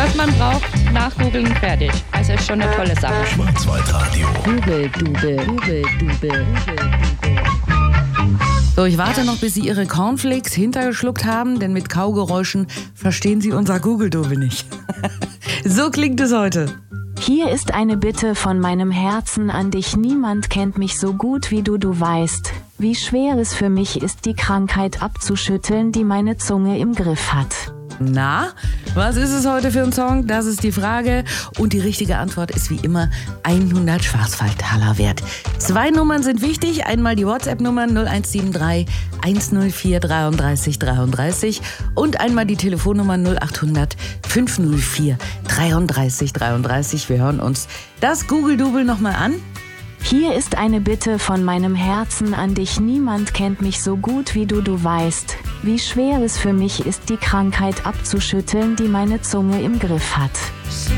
Was man braucht, nachgoogeln, fertig. Also ist schon eine tolle Sache. Schwarzwaldradio. Google. So, ich warte noch, bis Sie Ihre Cornflakes hintergeschluckt haben, denn mit Kaugeräuschen verstehen Sie unser Google-Double nicht. So klingt es heute. Hier ist eine Bitte von meinem Herzen an dich. Niemand kennt mich so gut wie du weißt, wie schwer es für mich ist, die Krankheit abzuschütteln, die meine Zunge im Griff hat. Na, was ist es heute für ein Song? Das ist die Frage. Und die richtige Antwort ist wie immer 100 Schwarzwaldtaler wert. 2 Nummern sind wichtig. Einmal die WhatsApp-Nummer 0173 104 33 33 und einmal die Telefonnummer 0800 504 33 33. Wir hören uns das Google-Double nochmal an. Hier ist eine Bitte von meinem Herzen an dich. Niemand kennt mich so gut wie du weißt, wie schwer es für mich ist, die Krankheit abzuschütteln, die meine Zunge im Griff hat.